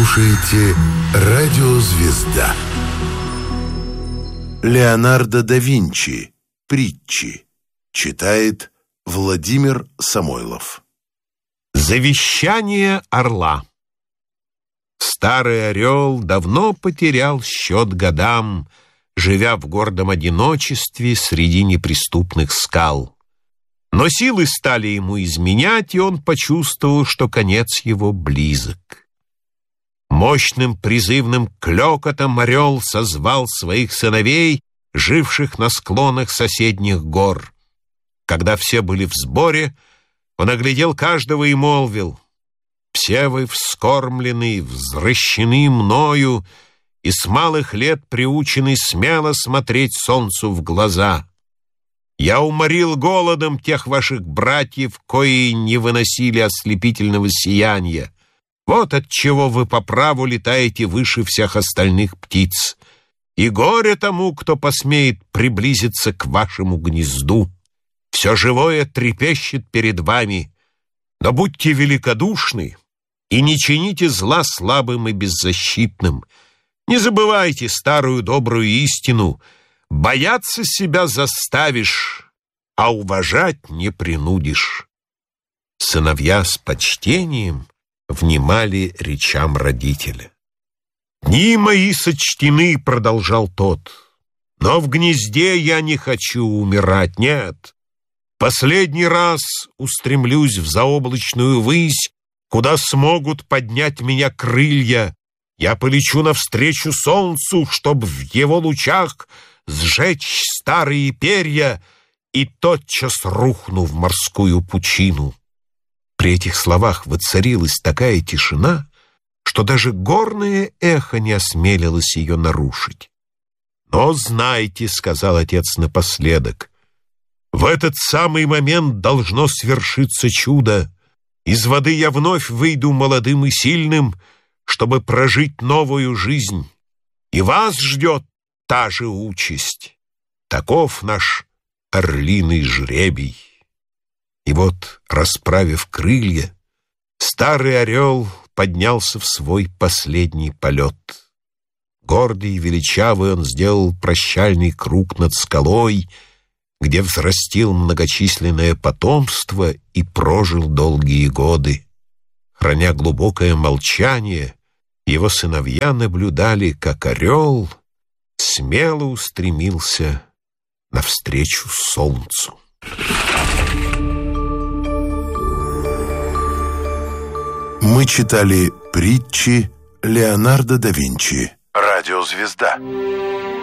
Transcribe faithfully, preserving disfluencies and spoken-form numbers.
слушаете «Радио Звезда». Леонардо да Винчи. Притчи. Читает Владимир Самойлов. Завещание орла. Старый орел давно потерял счет годам, живя в гордом одиночестве среди неприступных скал. Но силы стали ему изменять, и он почувствовал, что конец его близок. Мощным призывным клёкотом орел созвал своих сыновей, живших на склонах соседних гор. Когда все были в сборе, он оглядел каждого и молвил: «Все вы вскормлены, взращены мною, и с малых лет приучены смело смотреть солнцу в глаза. Я уморил голодом тех ваших братьев, кои не выносили ослепительного сияния. Вот отчего вы по праву летаете выше всех остальных птиц. И горе тому, кто посмеет приблизиться к вашему гнезду. Все живое трепещет перед вами, но будьте великодушны и не чините зла слабым и беззащитным. Не забывайте старую добрую истину: бояться себя заставишь, а уважать не принудишь». Сыновья с почтением внимали речам родителя. «Дни мои сочтены, — продолжал тот, — но в гнезде я не хочу умирать, нет. Последний раз устремлюсь в заоблачную высь, куда смогут поднять меня крылья. Я полечу навстречу солнцу, чтоб в его лучах сжечь старые перья, и тотчас рухну в морскую пучину». При этих словах воцарилась такая тишина, что даже горное эхо не осмелилось ее нарушить. «Но знайте, — сказал отец напоследок, — в этот самый момент должно свершиться чудо. Из воды я вновь выйду молодым и сильным, чтобы прожить новую жизнь. И вас ждет та же участь. Таков наш орлиный жребий». И вот, расправив крылья, старый орел поднялся в свой последний полет. Гордый и величавый он сделал прощальный круг над скалой, где взрастил многочисленное потомство и прожил долгие годы. Храня глубокое молчание, его сыновья наблюдали, как орел смело устремился навстречу солнцу. Мы читали «Притчи» Леонардо да Винчи. «Радио Звезда».